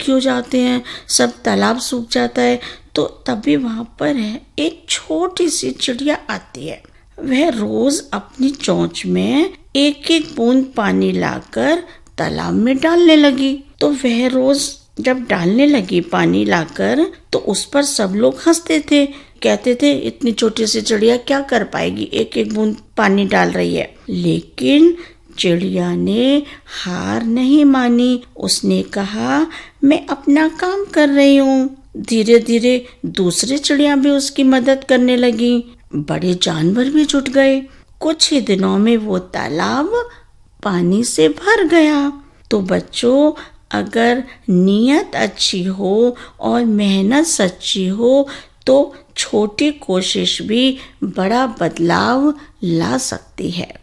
दुखी हो जाते हैं, सब तालाब सूख जाता है। तो तभी वहाँ पर है एक छोटी सी चिड़िया आती है। वह रोज अपनी चोंच में एक एक बूंद पानी लाकर तालाब में डालने लगी। तो वह रोज जब डालने लगी पानी लाकर, तो उस पर सब लोग हंसते थे, कहते थे इतनी छोटी सी चिड़िया क्या कर पाएगी, एक एक बूंद पानी डाल रही है। लेकिन चिड़िया ने हार नहीं मानी। उसने कहा मैं अपना काम कर रही हूँ। धीरे धीरे दूसरी चिड़िया भी उसकी मदद करने लगी, बड़े जानवर भी जुट गए। कुछ ही दिनों में वो तालाब पानी से भर गया। तो बच्चों, अगर नीयत अच्छी हो और मेहनत सच्ची हो तो छोटी कोशिश भी बड़ा बदलाव ला सकती है।